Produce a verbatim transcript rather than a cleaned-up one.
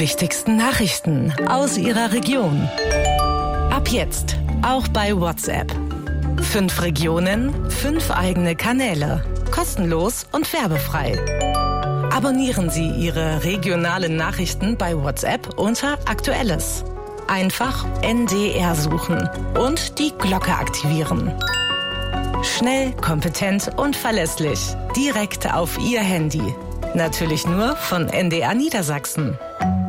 wichtigsten Nachrichten aus Ihrer Region. Ab jetzt auch bei WhatsApp. Fünf Regionen, fünf eigene Kanäle. Kostenlos und werbefrei. Abonnieren Sie Ihre regionalen Nachrichten bei WhatsApp unter Aktuelles. Einfach N D R suchen und die Glocke aktivieren. Schnell, kompetent und verlässlich. Direkt auf Ihr Handy. Natürlich nur von N D R Niedersachsen.